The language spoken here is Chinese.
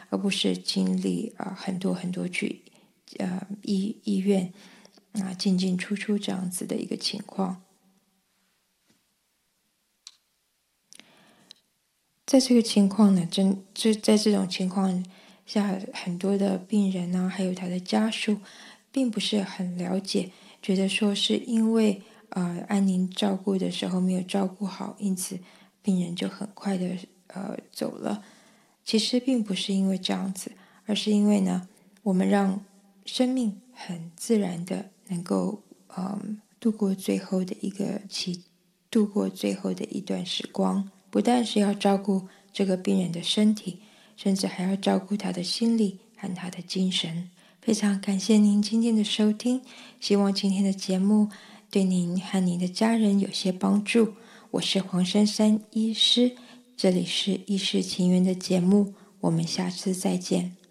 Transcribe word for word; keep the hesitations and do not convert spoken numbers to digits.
而不是经历啊、呃、很多很多去呃医医院啊、进进出出这样子的一个情况。在这个情况呢，真这在这种情况下，很多的病人呢，还有他的家属，并不是很了解，觉得说是因为呃安宁照顾的时候没有照顾好，因此病人就很快的呃走了。其实并不是因为这样子，而是因为呢，我们让生命很自然的能够嗯度过最后的一个期，度过最后的一段时光。不但是要照顾这个病人的身体，甚至还要照顾他的心理和他的精神。非常感谢您今天的收听，希望今天的节目对您和您的家人有些帮助。我是黄珊珊医师，这里是医师情缘的节目，我们下次再见。